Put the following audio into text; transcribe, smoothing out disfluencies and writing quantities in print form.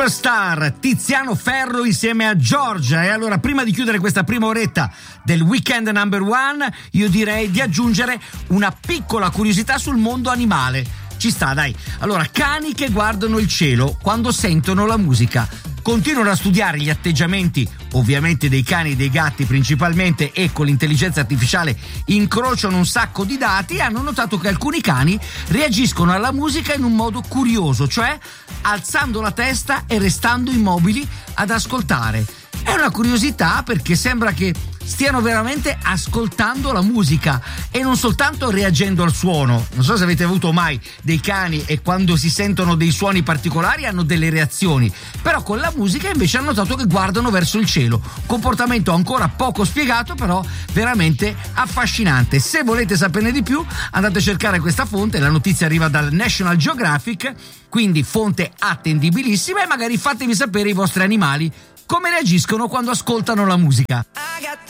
Superstar, Tiziano Ferro insieme a Giorgia. E allora, prima di chiudere questa prima oretta del Weekend Number One, io direi di aggiungere una piccola curiosità sul mondo animale. Ci sta, dai. Allora, cani che guardano il cielo quando sentono la musica. Continuano a studiare gli atteggiamenti, ovviamente dei cani e dei gatti principalmente, e con l'intelligenza artificiale incrociano un sacco di dati e hanno notato che alcuni cani reagiscono alla musica in un modo curioso, cioè alzando la testa e restando immobili ad ascoltare. È una curiosità perché sembra che stiano veramente ascoltando la musica e non soltanto reagendo al suono. Non so se avete avuto mai dei cani e quando si sentono dei suoni particolari hanno delle reazioni, però con la musica invece hanno notato che guardano verso il cielo. Comportamento ancora poco spiegato, però veramente affascinante. Se volete saperne di più, andate a cercare questa fonte. La notizia arriva dal National Geographic, quindi fonte attendibilissima, e magari fatevi sapere i vostri animali come reagiscono quando ascoltano la musica.